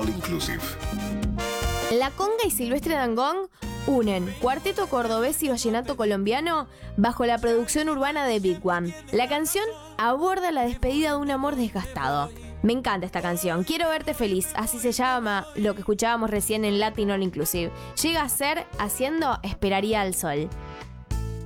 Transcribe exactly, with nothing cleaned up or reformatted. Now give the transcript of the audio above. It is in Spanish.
All Inclusive. La Conga y Silvestre Dangond unen cuarteto cordobés y vallenato colombiano bajo la producción urbana de Big One. La canción aborda la despedida de un amor desgastado. Me encanta esta canción, Quiero verte feliz, así se llama lo que escuchábamos recién en Latin All Inclusive. Llega a ser haciendo Esperaría al Sol.